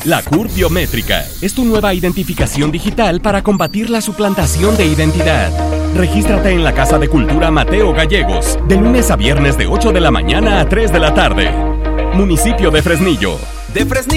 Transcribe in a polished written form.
La CURP Biométrica es tu nueva identificación digital para combatir la suplantación de identidad. Regístrate en la Casa de Cultura Mateo Gallegos, de lunes a viernes de 8 de la mañana a 3 de la tarde. Municipio de Fresnillo.